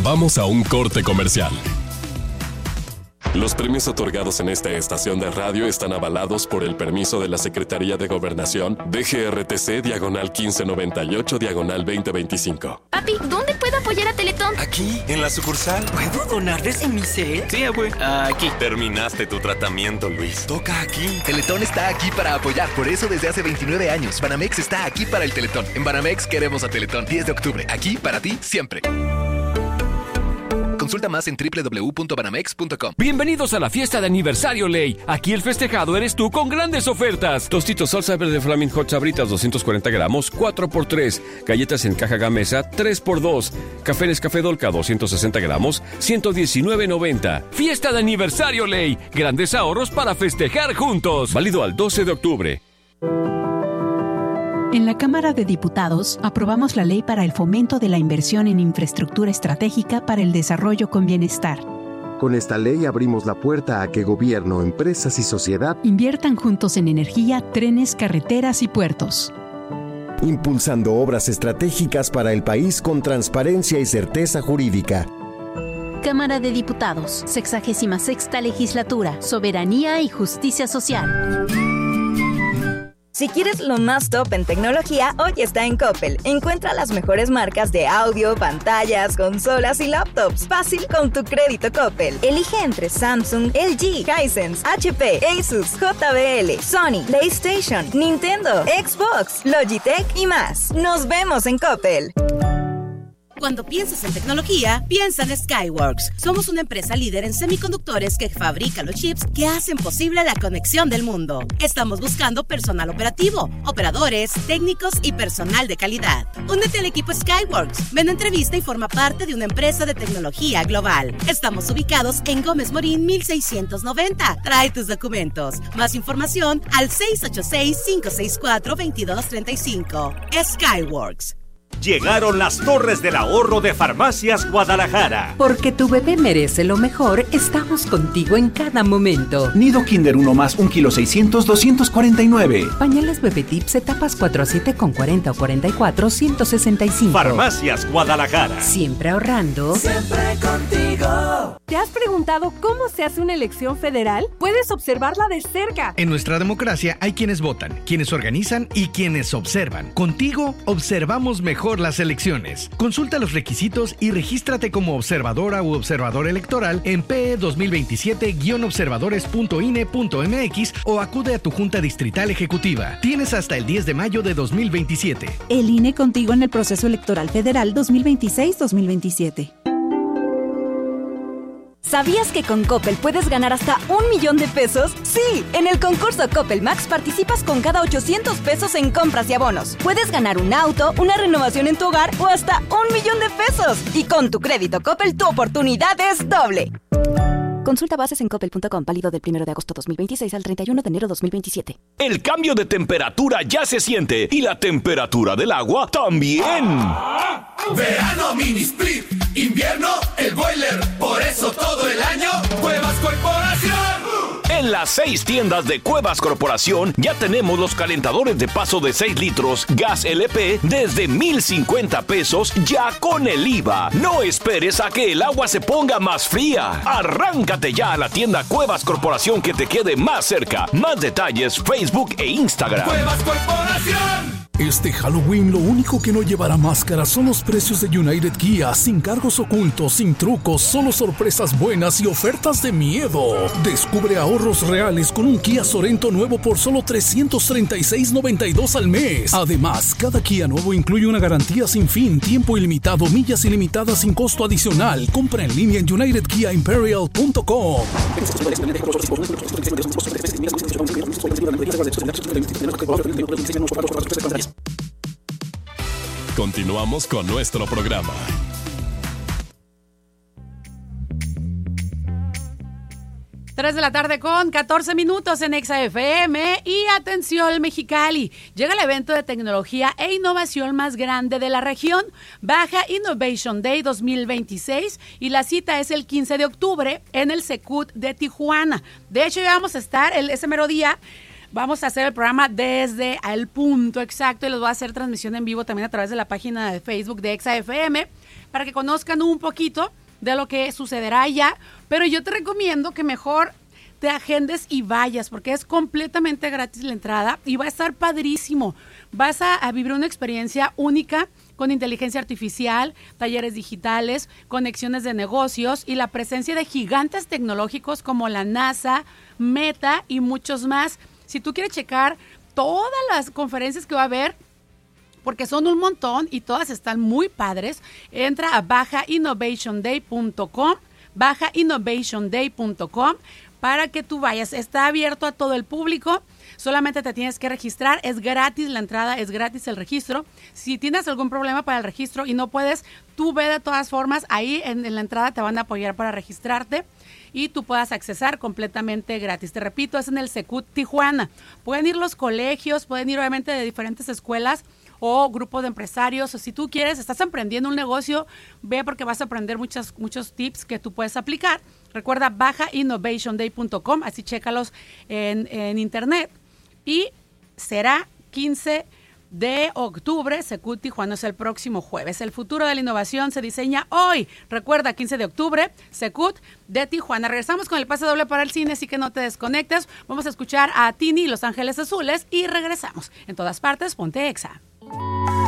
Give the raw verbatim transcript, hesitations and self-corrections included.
Vamos a un corte comercial. Los premios otorgados en esta estación de radio están avalados por el permiso de la Secretaría de Gobernación D G R T C diagonal quince noventa y ocho diagonal veinte veinticinco. Papi, ¿dónde puedo apoyar a Teletón? Aquí, en la sucursal. ¿Puedo donar desde mi cel? Sí, abue. Aquí. Terminaste tu tratamiento, Luis. Toca aquí. Teletón está aquí para apoyar. Por eso desde hace veintinueve años, Banamex está aquí para el Teletón. En Banamex queremos a Teletón. diez de octubre. Aquí para ti, siempre. Consulta más en doble u doble u doble u punto banamex punto com. Bienvenidos a la fiesta de aniversario Ley. Aquí el festejado eres tú con grandes ofertas. Tostitos salsa verde Flaming Hot Sabritas doscientos cuarenta gramos, cuatro por tres. Galletas en caja Gamesa, tres por dos. Café Nescafé Dolca doscientos sesenta gramos, ciento diecinueve noventa. Fiesta de aniversario Ley. Grandes ahorros para festejar juntos. Válido al doce de octubre. En la Cámara de Diputados aprobamos la Ley para el Fomento de la Inversión en Infraestructura Estratégica para el Desarrollo con Bienestar. Con esta ley abrimos la puerta a que gobierno, empresas y sociedad inviertan juntos en energía, trenes, carreteras y puertos. Impulsando obras estratégicas para el país con transparencia y certeza jurídica. Cámara de Diputados, sexagésima sexta Legislatura, Soberanía y Justicia Social. Si quieres lo más top en tecnología, hoy está en Coppel. Encuentra las mejores marcas de audio, pantallas, consolas y laptops. Fácil con tu crédito Coppel. Elige entre Samsung, L G, Hisense, H P, Asus, J B L, Sony, PlayStation, Nintendo, Xbox, Logitech y más. Nos vemos en Coppel. Cuando piensas en tecnología, piensa en Skyworks. Somos una empresa líder en semiconductores que fabrica los chips que hacen posible la conexión del mundo. Estamos buscando personal operativo, operadores, técnicos y personal de calidad. Únete al equipo Skyworks. Ven a entrevista y forma parte de una empresa de tecnología global. Estamos ubicados en Gómez Morín mil seiscientos noventa. Trae tus documentos. Más información al seis ocho seis, cinco seis cuatro, dos dos tres cinco. Skyworks. Llegaron las Torres del Ahorro de Farmacias Guadalajara. Porque tu bebé merece lo mejor, estamos contigo en cada momento. Nido Kinder uno más, un kilo seiscientos, doscientos cuarenta y nueve. Pañales Bebé Tips, etapas cuatro a siete con cuarenta o cuarenta y cuatro, ciento sesenta y cinco. Farmacias Guadalajara. Siempre ahorrando. Siempre contigo. ¿Te has preguntado cómo se hace una elección federal? Puedes observarla de cerca. En nuestra democracia hay quienes votan, quienes organizan y quienes observan. Contigo observamos mejor las elecciones. Consulta los requisitos y regístrate como observadora u observador electoral en P E dos mil veintisiete guion observadores punto I N E punto M X o acude a tu Junta Distrital Ejecutiva. Tienes hasta el diez de mayo de dos mil veintisiete. El I N E contigo en el proceso electoral federal dos mil veintiséis dos mil veintisiete. ¿Sabías que con Coppel puedes ganar hasta un millón de pesos? ¡Sí! En el concurso Coppel Max participas con cada ochocientos pesos en compras y abonos. Puedes ganar un auto, una renovación en tu hogar o hasta un millón de pesos. Y con tu crédito Coppel, tu oportunidad es doble. Consulta bases en coppel punto com, válido del primero de agosto dos mil veintiséis al treinta y uno de enero dos mil veintisiete. El cambio de temperatura ya se siente y la temperatura del agua también. Ah, verano mini split, invierno el boiler, por eso todo el año Cuevas Corporación. En las seis tiendas de Cuevas Corporación ya tenemos los calentadores de paso de seis litros gas L P desde mil cincuenta pesos ya con el I V A. No esperes a que el agua se ponga más fría. Arráncate ya a la tienda Cuevas Corporación que te quede más cerca. Más detalles, Facebook e Instagram. Cuevas Corporación. Este Halloween lo único que no llevará máscara son los precios de United Kia, sin cargos ocultos, sin trucos, solo sorpresas buenas y ofertas de miedo. Descubre ahorros reales con un Kia Sorento nuevo por solo trescientos treinta y seis noventa y dos al mes. Además, cada Kia nuevo incluye una garantía sin fin, tiempo ilimitado, millas ilimitadas sin costo adicional. Compra en línea en united kia imperial punto com. Continuamos con nuestro programa. tres de la tarde con catorce minutos en Exa F M. Y atención Mexicali, llega el evento de tecnología e innovación más grande de la región, Baja Innovation Day dos mil veintiséis, y la cita es el quince de octubre en el Secut de Tijuana. De hecho ya vamos a estar el, ese mero día. Vamos a hacer el programa desde el punto exacto y les voy a hacer transmisión en vivo también a través de la página de Facebook de Exa F M para que conozcan un poquito de lo que sucederá allá, pero yo te recomiendo que mejor te agendes y vayas, porque es completamente gratis la entrada y va a estar padrísimo. Vas a, a vivir una experiencia única con inteligencia artificial, talleres digitales, conexiones de negocios y la presencia de gigantes tecnológicos como la NASA, Meta y muchos más. Si tú quieres checar todas las conferencias que va a haber, porque son un montón y todas están muy padres, entra a baja innovation day punto com, baja innovation day punto com, para que tú vayas. Está abierto a todo el público, solamente te tienes que registrar, es gratis la entrada, es gratis el registro. Si tienes algún problema para el registro y no puedes, tú ve de todas formas, ahí en, en la entrada te van a apoyar para registrarte y tú puedas accesar completamente gratis. Te repito, es en el Secut Tijuana. Pueden ir los colegios, pueden ir obviamente de diferentes escuelas o grupos de empresarios, o si tú quieres, estás emprendiendo un negocio, ve porque vas a aprender muchos, muchos tips que tú puedes aplicar. Recuerda, baja innovation day punto com, así chécalos en, en internet. Y será quince de octubre, Secut Tijuana es el próximo jueves. El futuro de la innovación se diseña hoy. Recuerda, quince de octubre, Secut de Tijuana. Regresamos con el pase doble para el cine, así que no te desconectes. Vamos a escuchar a Tini y Los Ángeles Azules y regresamos. En todas partes, ponte Exa.